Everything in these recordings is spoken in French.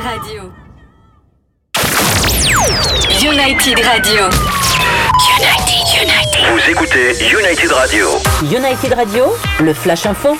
Radio. United Radio. United. Vous écoutez United Radio. United Radio, le Flash Info.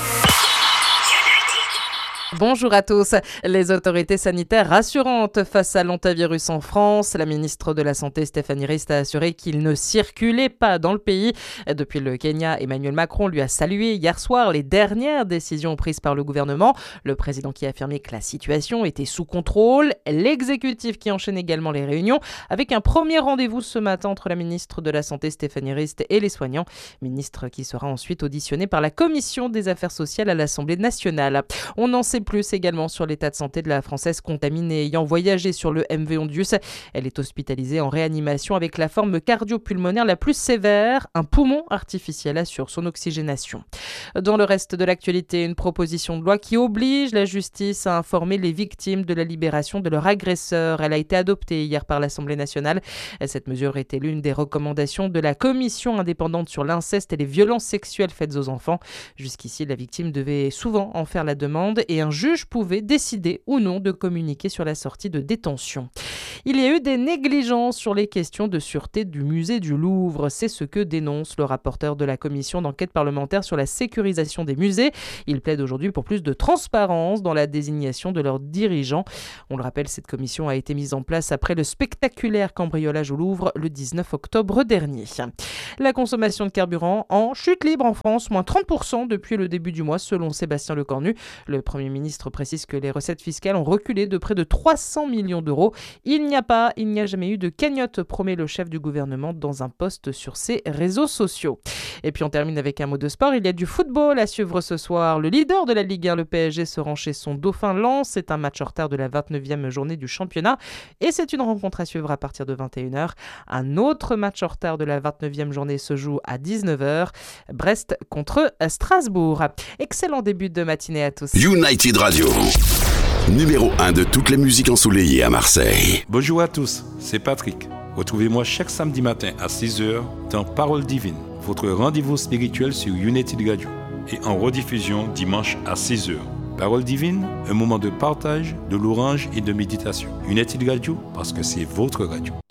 Bonjour à tous. Les autorités sanitaires rassurantes face à l'hantavirus en France. La ministre de la Santé, Stéphanie Rist, a assuré qu'il ne circulait pas dans le pays. Depuis le Kenya, Emmanuel Macron lui a salué hier soir les dernières décisions prises par le gouvernement. Le président qui a affirmé que la situation était sous contrôle. L'exécutif qui enchaîne également les réunions avec un premier rendez-vous ce matin entre la ministre de la Santé, Stéphanie Rist, et les soignants. Ministre qui sera ensuite auditionné par la Commission des affaires sociales à l'Assemblée nationale. On en sait plus également sur l'état de santé de la Française contaminée ayant voyagé sur le MV Ondius. Elle est hospitalisée en réanimation avec la forme cardio-pulmonaire la plus sévère. Un poumon artificiel assure son oxygénation. Dans le reste de l'actualité, une proposition de loi qui oblige la justice à informer les victimes de la libération de leur agresseur. Elle a été adoptée hier par l'Assemblée nationale. Cette mesure était l'une des recommandations de la commission indépendante sur l'inceste et les violences sexuelles faites aux enfants. Jusqu'ici, la victime devait souvent en faire la demande et un juge pouvait décider ou non de communiquer sur la sortie de détention. Il y a eu des négligences sur les questions de sûreté du musée du Louvre. C'est ce que dénonce le rapporteur de la commission d'enquête parlementaire sur la sécurisation des musées. Il plaide aujourd'hui pour plus de transparence dans la désignation de leurs dirigeants. On le rappelle, cette commission a été mise en place après le spectaculaire cambriolage au Louvre le 19 octobre dernier. La consommation de carburant en chute libre en France, moins 30% depuis le début du mois, selon Sébastien Lecornu. Le Premier ministre précise que les recettes fiscales ont reculé de près de 300 millions d'euros. Il n'y a jamais eu de cagnotte, promet le chef du gouvernement dans un post sur ses réseaux sociaux. Et puis on termine avec un mot de sport. Il y a du football à suivre ce soir. Le leader de la Ligue 1, le PSG, se rend chez son dauphin Lens. C'est un match en retard de la 29e journée du championnat. Et c'est une rencontre à suivre à partir de 21h. Un autre match en retard de la 29e journée se joue à 19h. Brest contre Strasbourg. Excellent début de matinée à tous. United Radio. Numéro 1 de toutes les musiques ensoleillées à Marseille. Bonjour à tous, c'est Patrick. Retrouvez-moi chaque samedi matin à 6h dans Parole Divine, votre rendez-vous spirituel sur United Radio et en rediffusion dimanche à 6h. Parole Divine, un moment de partage, de louange et de méditation. United Radio, parce que c'est votre radio.